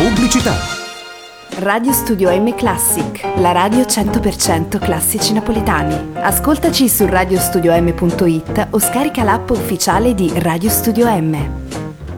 Pubblicità. Radio Studio M Classic, la radio 100% classici napoletani. Ascoltaci su radiostudioM.it o scarica l'app ufficiale di Radio Studio M.